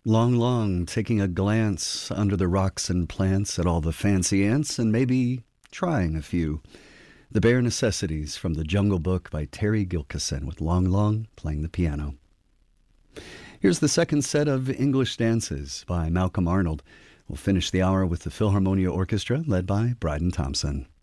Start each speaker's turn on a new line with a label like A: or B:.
A: Long, long, taking a glance under the rocks and plants at all the fancy ants and maybe trying a few. The Bare Necessities from the Jungle Book by Terry Gilkyson with Long, long playing the piano. Here's the second set of English dances by Malcolm Arnold. We'll finish the hour with the Philharmonia Orchestra led by Bryden Thompson.